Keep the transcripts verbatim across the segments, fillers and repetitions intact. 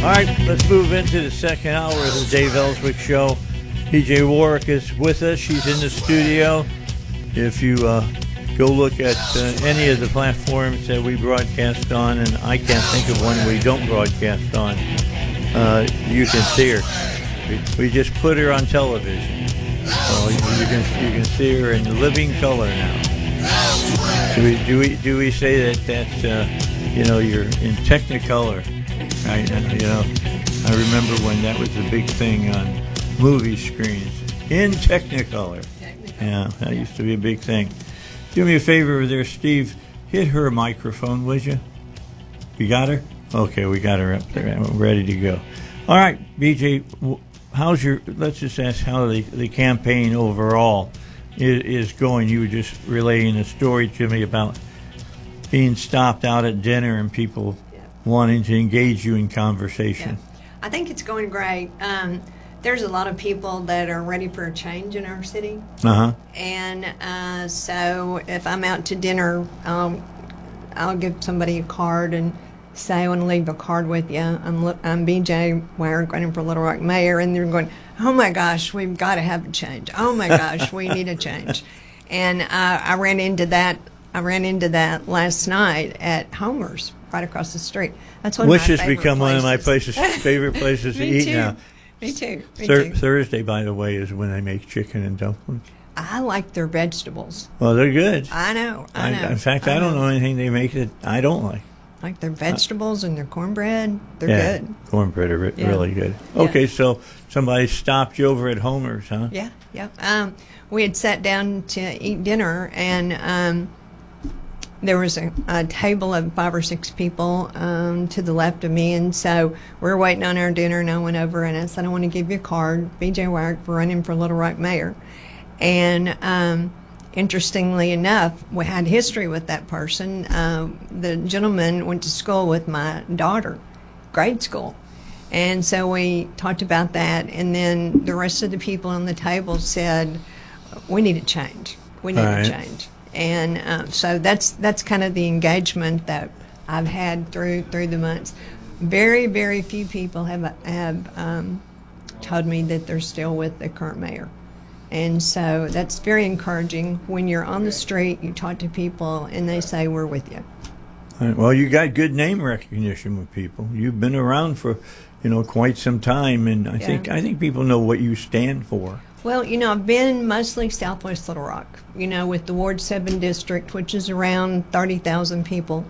All right, let's move into the second hour of the Dave Ellswick Show. B J Warwick is with us. She's in the studio. If you uh, go look at uh, any of the platforms that we broadcast on, and I can't think of one we don't broadcast on, uh, you can see her. We, we just put her on television. So you can you can see her in living color now. Do we do we do we say that that's uh, you know you're in Technicolor? Right, you know, I remember when that was a big thing on movie screens, in Technicolor. Technicolor. Yeah, that used to be a big thing. Do me a favor there, Steve. Hit her microphone, would you? You got her? Okay, we got her up there. We're ready to go. All right, B J, how's your, let's just ask how the, the campaign overall is, is going. You were just relaying a story to me about being stopped out at dinner and people wanting to engage you in conversation. Yeah. I think it's going great. Um, there's a lot of people that are ready for a change in our city. Uh-huh. And uh, so if I'm out to dinner, um, I'll give somebody a card and say, I want to leave a card with you. I'm, I'm B J Warwick, running for Little Rock Mayor. And they're going, oh my gosh, we've got to have a change. Oh my gosh, we need a change. And uh, I ran into that. I ran into that last night at Homer's, right across the street. That's one Which of my has become places. one of my places, favorite places to eat too. now. Me too. Me Thur too. Thursday, by the way, is when they make chicken and dumplings. I like their vegetables. Well, they're good. I know. I know. I, in fact, I, I don't know. know anything they make that I don't like. Like their vegetables uh, and their cornbread. They're yeah, good. Cornbread are re yeah. really good. Yeah. Okay, so somebody stopped you over at Homer's, huh? Yeah, yeah. Um, we had sat down to eat dinner, and um, there was a, a table of five or six people um, to the left of me, and so we were waiting on our dinner, and I went over and I said, I want to give you a card, B J Warwick, for running for Little Rock Mayor. And um, interestingly enough, we had history with that person. Uh, the gentleman went to school with my daughter, grade school. And so we talked about that, and then the rest of the people on the table said, we need a change. We need right. a change. And uh, so that's that's kind of the engagement that I've had through through the months. Very, very few people have have um, told me that they're still with the current mayor. And so that's very encouraging. When you're on the street, you talk to people, and they say, we're with you. Right. Well, you got good name recognition with people. You've been around for, you know, quite some time, and I yeah. think I think people know what you stand for. Well, you know, I've been mostly Southwest Little Rock, you know, with the Ward seven district, which is around thirty thousand people.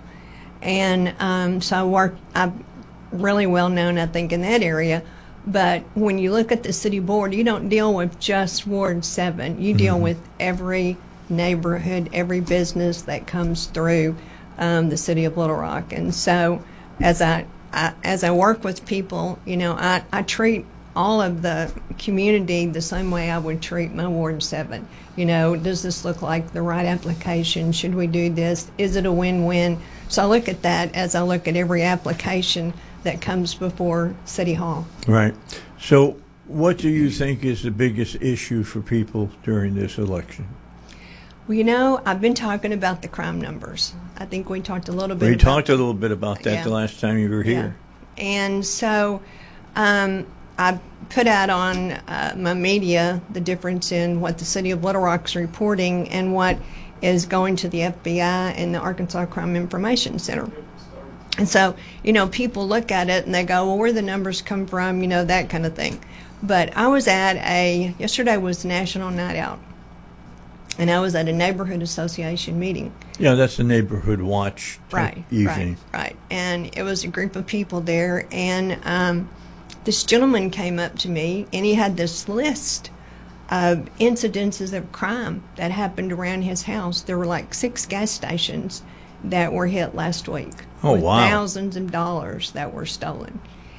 And um, so I work, I'm really well known, I think, in that area. But when you look at the city board, you don't deal with just Ward seven. You deal mm-hmm. with every neighborhood, every business that comes through um, the city of Little Rock. And so as I, I as I work with people, you know, I, I treat all of the community the same way I would treat my Ward seven. You know, does this look like the right application? Should we do this? Is it a win-win? So I look at that as I look at every application that comes before City Hall. Right. So what do you think is the biggest issue for people during this election? Well, you know, I've been talking about the crime numbers. I think we talked a little bit We about talked a little bit about that yeah. the last time you were here. Yeah. And so um, I put out on uh, my media the difference in what the city of Little Rock's reporting and what is going to the F B I and the Arkansas Crime Information Center. And so, you know, people look at it and they go, well, where the numbers come from, you know, that kind of thing. But I was at a, yesterday was National Night Out, and I was at a neighborhood association meeting. Yeah, that's the Neighborhood Watch right, evening. Right, right. And it was a group of people there, and um, this gentleman came up to me, and he had this list of incidences of crime that happened around his house. There were like six gas stations that were hit last week. Oh, with wow. Thousands of dollars that were stolen.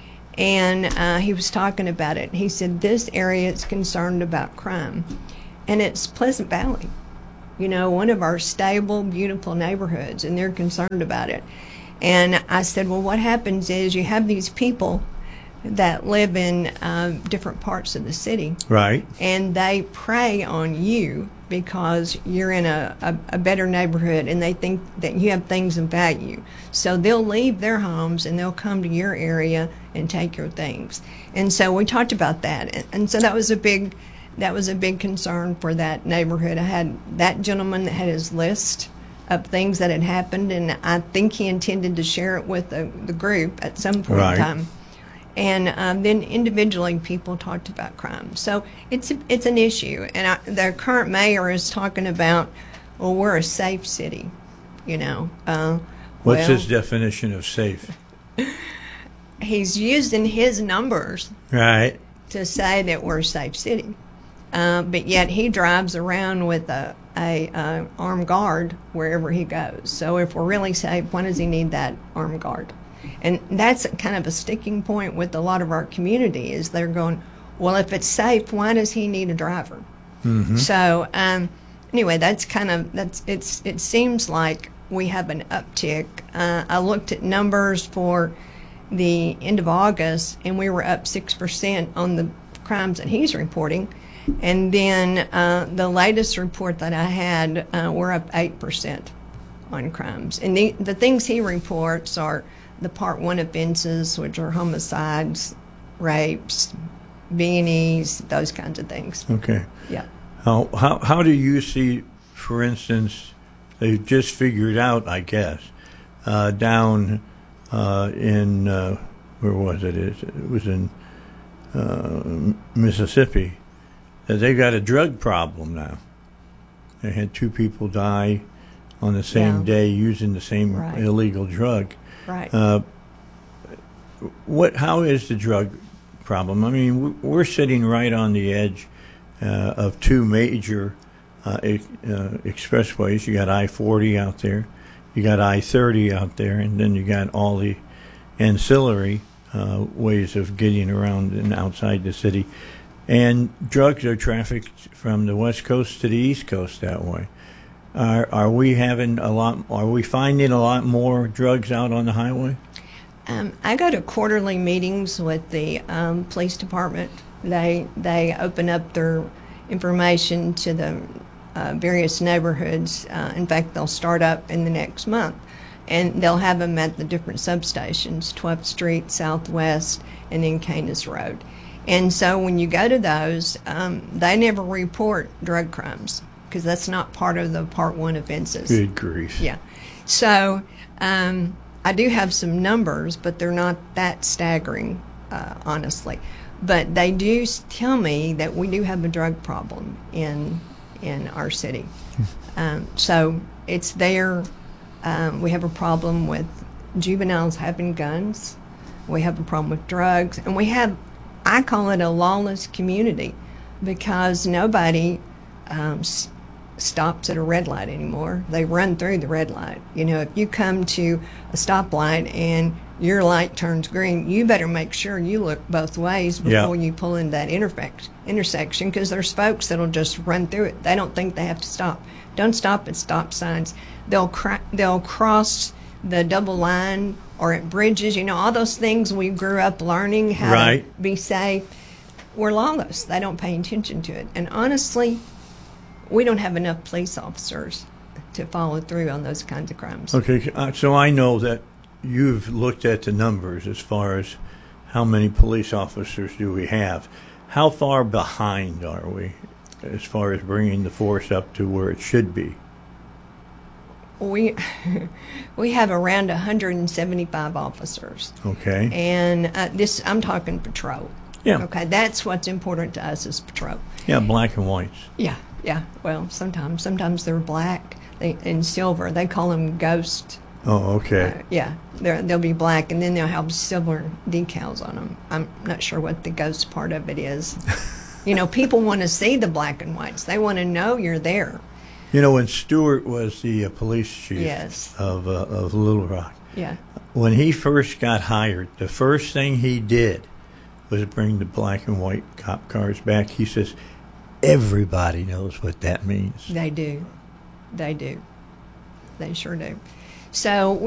And uh, he was talking about it. He said, this area is concerned about crime. And it's Pleasant Valley, you know, one of our stable, beautiful neighborhoods, and they're concerned about it. And I said, well, what happens is you have these people that live in um, different parts of the city. Right. And they prey on you because you're in a, a, a better neighborhood and they think that you have things of value. So they'll leave their homes and they'll come to your area and take your things. And so we talked about that. And, and so that was a big that was a big concern for that neighborhood. I had that gentleman that had his list of things that had happened, and I think he intended to share it with the, the group at some point Right. in time. And um, then individually, people talked about crime. So it's it's an issue. And I, the current mayor is talking about, well, we're a safe city, you know. Uh, What's well, his definition of safe? He's using his numbers Right. to say that we're a safe city. Uh, but yet he drives around with a, a uh, armed guard wherever he goes. So if we're really safe, why does he need that armed guard? And that's kind of a sticking point with a lot of our community is they're going, well, if it's safe, why does he need a driver? Mm-hmm. So um, anyway, that's kind of that's it's it seems like we have an uptick. Uh, I looked at numbers for the end of August, and we were up six percent on the crimes that he's reporting. And then uh, the latest report that I had, uh, we're up eight percent on crimes. And the, the things he reports are the Part one offenses, which are homicides, rapes, B and Es, those kinds of things. Okay. Yeah. How, how, how do you see, for instance, they've just figured out, I guess, uh, down uh, in, uh, where was it? It was in uh, Mississippi, that they've got a drug problem now. They had two people die on the same Yeah. day using the same Right. illegal drug. Right. Uh, what? How is the drug problem? I mean, we- we're sitting right on the edge uh, of two major uh, ex- uh, expressways. You got I forty out there, you got I thirty out there, and then you got all the ancillary uh, ways of getting around and outside the city. And drugs are trafficked from the West Coast to the East Coast that way. Are are we having a lot? Are we finding a lot more drugs out on the highway? Um, I go to quarterly meetings with the um, police department. They they open up their information to the uh, various neighborhoods. Uh, in fact, they'll start up in the next month, and they'll have them at the different substations: twelfth Street, Southwest, and then Canis Road. And so when you go to those, um, they never report drug crimes because that's not part of the Part one offenses. Good grief! Yeah. So um, I do have some numbers, but they're not that staggering, uh, honestly. But they do s- tell me that we do have a drug problem in in our city. Um, so it's there. Um, we have a problem with juveniles having guns. We have a problem with drugs, and we have, I call it a lawless community because nobody um, s- stops at a red light anymore. They run through the red light. You know, if you come to a stoplight and your light turns green, you better make sure you look both ways before Yeah. you pull in that interfect, intersection because there's folks that'll just run through it. They don't think they have to stop. Don't stop at stop signs. They'll cra- they'll cross the double line or at bridges. You know, all those things we grew up learning how Right. to be safe. We're lawless. They don't pay attention to it. And honestly, we don't have enough police officers to follow through on those kinds of crimes. Okay, uh, so I know that you've looked at the numbers as far as how many police officers do we have. How far behind are we as far as bringing the force up to where it should be? We we have around one hundred seventy-five officers, Okay. and uh, this I'm talking patrol. Yeah. Okay, that's what's important to us is patrol. Yeah, black and whites. Yeah, yeah. Well, sometimes sometimes they're black they, and silver. They call them ghost. Oh, okay. Uh, yeah, they're, they'll be black, and then they'll have silver decals on them. I'm not sure what the ghost part of it is. You know, people want to see the black and whites. They want to know you're there. You know, when Stewart was the uh, police chief Yes. of uh, of Little Rock, Yeah. when he first got hired, the first thing he did was bring the black and white cop cars back. He says, everybody knows what that means. They do. They do. They sure do. So